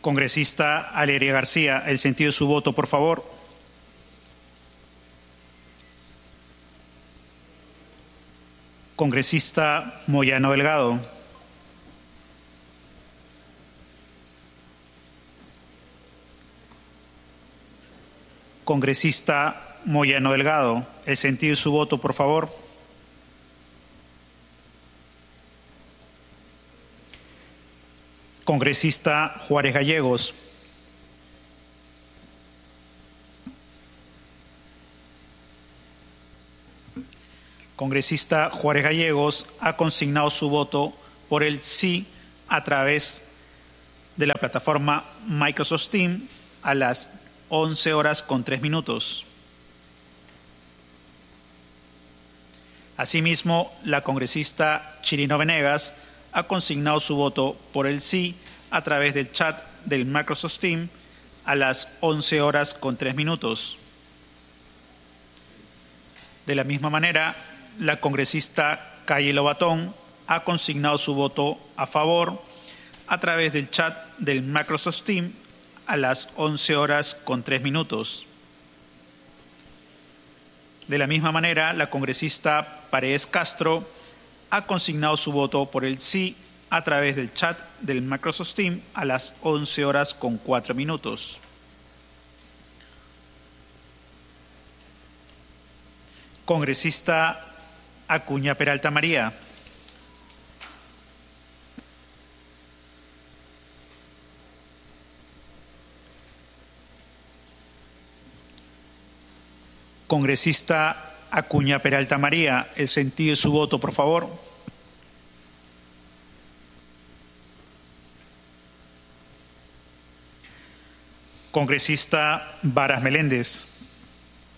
Congresista Alegría García, el sentido de su voto, por favor. Congresista Moyano Delgado. Congresista Moyano Delgado, el sentido de su voto, por favor. Congresista Juárez Gallegos. Congresista Juárez Gallegos ha consignado su voto por el sí a través de la plataforma Microsoft Teams a las 11:03. Asimismo, la congresista Chirino Venegas ha consignado su voto por el sí a través del chat del Microsoft Teams a las 11:03. De la misma manera, la congresista Calle Lobatón ha consignado su voto a favor a través del chat del Microsoft Teams a las 11:03. De la misma manera, la congresista Paredes Castro ha consignado su voto por el sí a través del chat del Microsoft Teams a las 11:04. Congresista Acuña Peralta María. Congresista Acuña Peralta María, el sentido de su voto, por favor. Congresista Varas Meléndez.